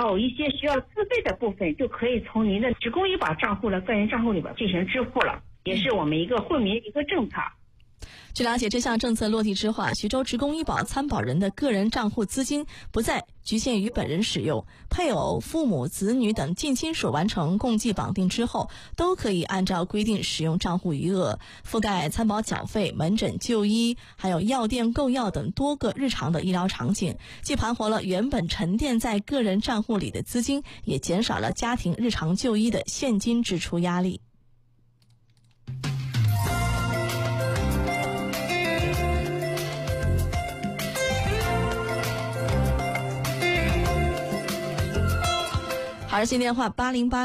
有一些需要自费的部分，就可以从您的职工医保账户的个人账户里边进行支付了，也是我们一个惠民一个政策。 据了解，这项政策落地之后徐州职工医保参保人的个人账户资金不再局限于本人使用，配偶、父母、子女等近亲属完成共计绑定之后，都可以按照规定使用账户余额，覆盖参保缴费、门诊就医，还有药店购药等多个日常的医疗场景，既盘活了原本沉淀在个人账户里的资金，也减少了家庭日常就医的现金支出压力。好，热线电话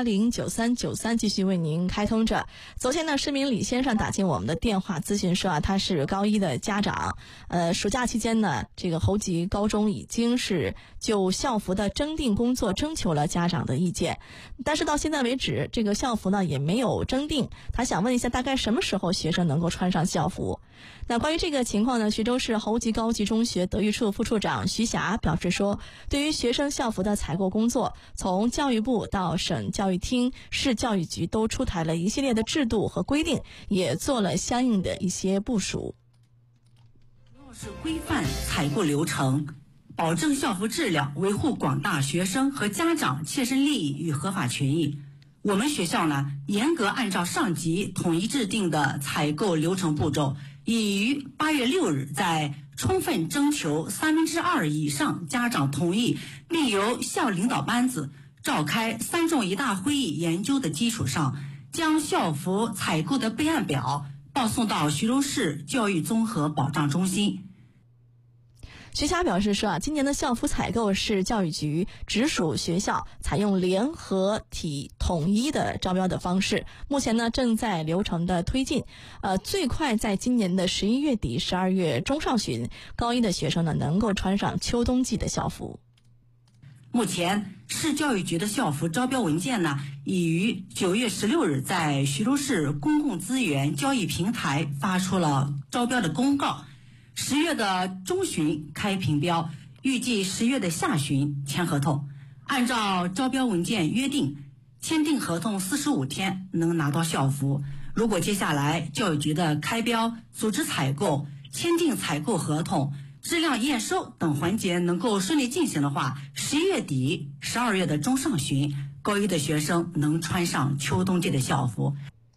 80809393继续为您开通着。昨天呢，市民李先生打进我们的电话咨询说他是高一的家长，暑假期间呢，这个侯集高中已经是就校服的征订工作征求了家长的意见，但是到现在为止，这个校服呢也没有征订。他想问一下，大概什么时候学生能够穿上校服？那关于这个情况呢，徐州市侯集高级中学德育处副处长徐霞表示说，对于学生校服的采购工作，从教育部到省教育厅、市教育局都出台了一系列的制度和规定，也做了相应的一些部署。 主要是规范采购流程，保证校服质量，维护广大学生和家长切身利益与合法权益。我们学校呢，严格按照上级统一制定的采购流程步骤，已于8月6日在充分征求2/3以上家长同意，并由校领导班子召开3中1大会议研究的基础上，将校服采购的备案表报送到徐州市教育综合保障中心。 徐霞表示说今年的校服采购是教育局直属学校采用联合体统一的招标的方式，目前呢正在流程的推进，最快在今年的11月底、12月中上旬，高一的学生呢能够穿上秋冬季的校服。 目前市教育局的校服招标文件呢，已于9月16日在徐州市公共资源交易平台发出了招标的公告，10月的中旬开评标，预计10月的下旬签合同。按照招标文件约定，签订合同45天能拿到校服。如果接下来教育局的开标、组织采购、签订采购合同、质量验收等环节能够顺利进行的话，11月底、12月的中上旬，高一的学生能穿上秋冬季的校服。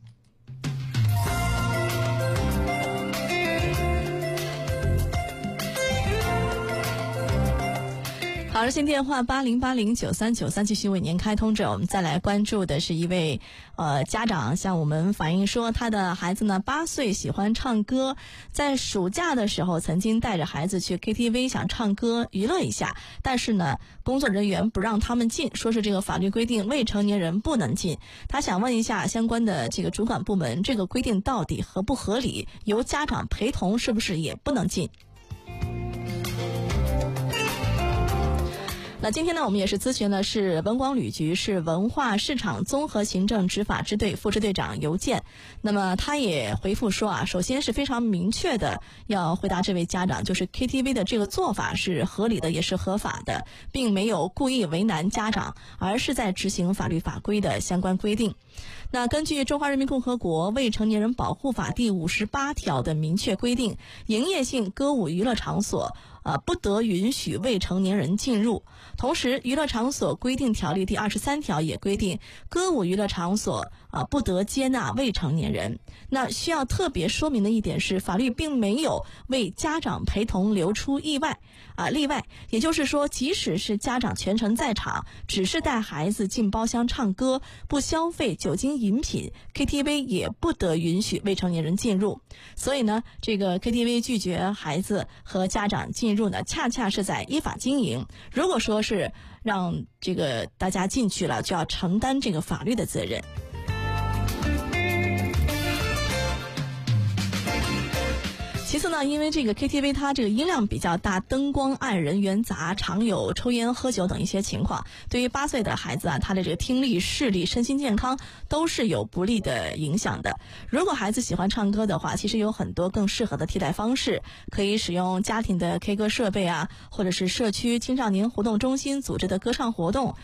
好，热线电话80809393继续为您开通着。我们再来关注的是一位家长向我们反映说，他的孩子呢8岁，喜欢唱歌，在暑假的时候曾经带着孩子去 KTV 想唱歌娱乐一下，但是呢工作人员不让他们进，说是这个法律规定未成年人不能进。他想问一下相关的这个主管部门，这个规定到底合不合理？由家长陪同是不是也不能进？那今天呢，我们也是咨询的是文广旅局市文化市场综合行政执法支队副支队长尤健。那么他也回复说首先是非常明确的要回答这位家长，就是 KTV 的这个做法是合理的，也是合法的，并没有故意为难家长，而是在执行法律法规的相关规定。那根据《中华人民共和国未成年人保护法》第58条的明确规定，营业性歌舞娱乐场所不得允许未成年人进入。同时，娱乐场所规定条例第23条也规定，歌舞娱乐场所不得接纳未成年人。那需要特别说明的一点是，法律并没有为家长陪同留出例外，也就是说，即使是家长全程在场，只是带孩子进包厢唱歌，不消费酒精饮品， KTV 也不得允许未成年人进入。所以呢，这个 KTV 拒绝孩子和家长进入呢，恰恰是在依法经营。如果说是让这个大家进去了，就要承担这个法律的责任。其次呢，因为这个 KTV 它这个音量比较大，灯光暗，人员杂，常有抽烟喝酒等一些情况，对于8岁的孩子他的这个听力、视力、身心健康都是有不利的影响的。如果孩子喜欢唱歌的话，其实有很多更适合的替代方式，可以使用家庭的 K 歌设备或者是社区青少年活动中心组织的歌唱活动，